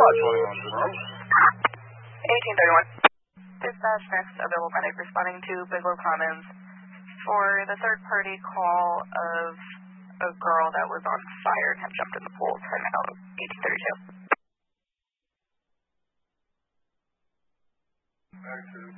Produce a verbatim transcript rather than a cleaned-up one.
Squad twenty-one, confirmed. eighteen thirty-one. Dispatch, next available medic responding to Bigelow Commons for the third-party call of a girl that was on fire and had jumped in the pool. ten out of eighteen thirty-two. Back to